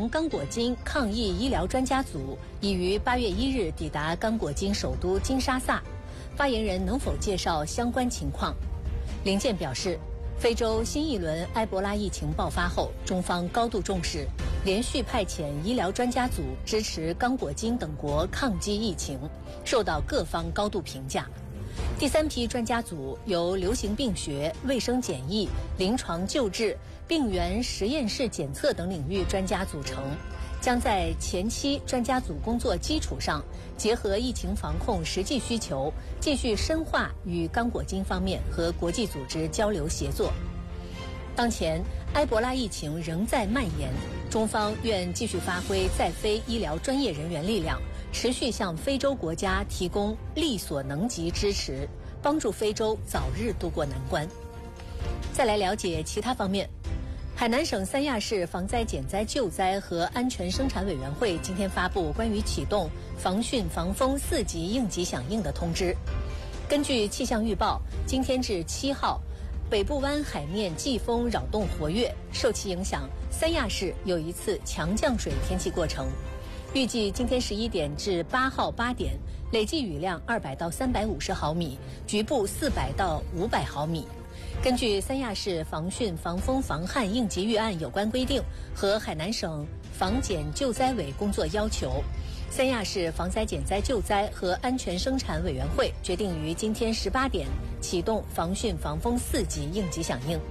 成刚果金抗疫医疗专家组已于8月1日抵达刚果金首都金沙萨。发言人能否介绍相关情况？林健表示，非洲新一轮埃博拉疫情爆发后，中方高度重视，连续派遣医疗专家组支持刚果金等国抗击疫情，受到各方高度评价。第3批专家组由流行病学、卫生检疫、临床救治、病原实验室检测等领域专家组成，将在前期专家组工作基础上，结合疫情防控实际需求，继续深化与刚果金方面和国际组织交流协作。当前，埃博拉疫情仍在蔓延，中方愿继续发挥在非医疗专业人员力量，持续向非洲国家提供力所能及支持，帮助非洲早日渡过难关。再来了解其他方面。海南省三亚市防灾减灾救灾和安全生产委员会今天发布关于启动防汛防风4级应急响应的通知。根据气象预报，今天至7号，北部湾海面季风扰动活跃，受其影响，三亚市有一次强降水天气过程。预计今天11点至8号8点，累计雨量200到350毫米，局部400到500毫米。根据三亚市防汛防风防旱应急预案有关规定和海南省防减救灾委工作要求，三亚市防灾减灾救灾和安全生产委员会决定于今天18点启动防汛防风4级应急响应。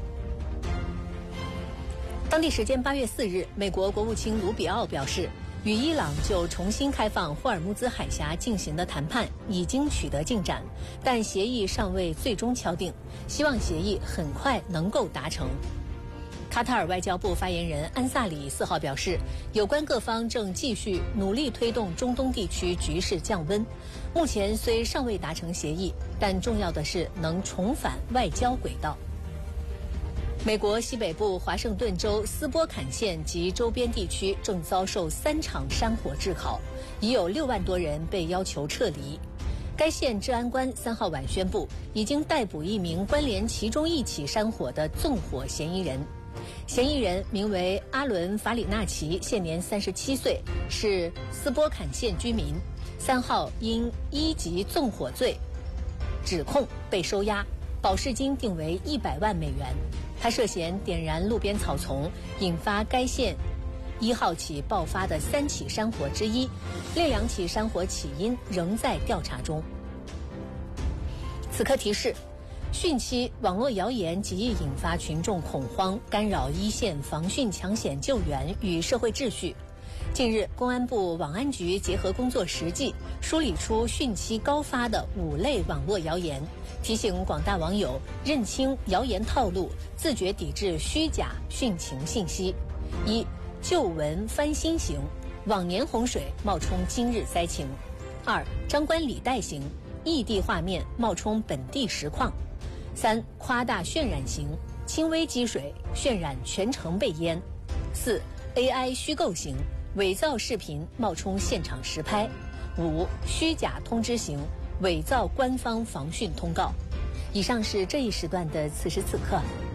当地时间8月4日，美国国务卿卢比奥表示，与伊朗就重新开放霍尔木兹海峡进行的谈判已经取得进展，但协议尚未最终敲定，希望协议很快能够达成。卡塔尔外交部发言人安萨里4号表示，有关各方正继续努力推动中东地区局势降温，目前虽尚未达成协议，但重要的是能重返外交轨道。美国西北部华盛顿州斯波坎县及周边地区正遭受3场山火炙烤，已有6万多人被要求撤离。该县治安官3号晚宣布，已经逮捕一名关联其中一起山火的纵火嫌疑人。嫌疑人名为阿伦·法里纳奇，现年37岁，是斯波坎县居民。3号因1级纵火罪指控被收押，保释金定为100万美元。他涉嫌点燃路边草丛，引发该县1号起爆发的3起山火之一，另2起山火起因仍在调查中。此刻提示：汛期网络谣言极易引发群众恐慌，干扰一线防汛抢险救援与社会秩序。近日，公安部网安局结合工作实际，梳理出汛期高发的5类网络谣言，提醒广大网友认清谣言套路，自觉抵制虚假汛情信息。1. 旧闻翻新型，往年洪水冒充今日灾情。2. 张冠李戴型，异地画面冒充本地实况。3. 夸大渲染型，轻微积水渲染全城被淹。4. AI 虚构型，伪造视频冒充现场实拍。5. 虚假通知型，伪造官方防汛通告。以上是这一时段的此时此刻。